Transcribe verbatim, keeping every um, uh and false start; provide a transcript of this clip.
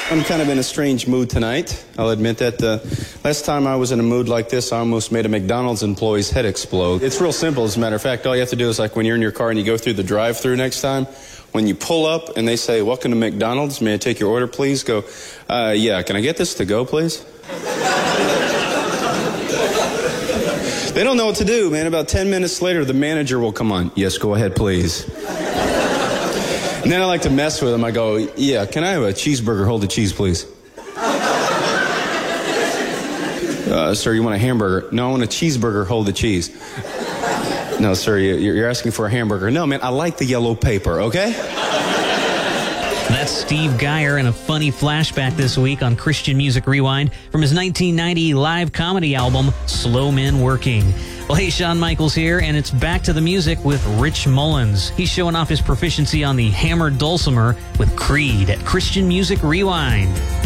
I'm kind of in a strange mood tonight. I'll admit that. The last time I was in a mood like this, I almost made a McDonald's employee's head explode. It's real simple, as a matter of fact. All you have to do is, like when you're in your car and you go through the drive-thru next time, when you pull up and they say, "Welcome to McDonald's, may I take your order, please?" Go, uh, yeah, can I get this to go, please? They don't know what to do, man. About ten minutes later, the manager will come on. "Yes, go ahead, please." And then I like to mess with them. I go, "Yeah, can I have a cheeseburger? Hold the cheese, please." Uh, sir, you want a hamburger? "No, I want a cheeseburger. Hold the cheese." "No, sir, you, you're asking for a hamburger." "No, man, I like the yellow paper, okay?" That's Steve Geyer in a funny flashback this week on Christian Music Rewind from his nineteen ninety live comedy album, Slow Men Working. Well, hey, Shawn Michaels here, and it's back to the music with Rich Mullins. He's showing off his proficiency on the hammered dulcimer with Creed at Christian Music Rewind.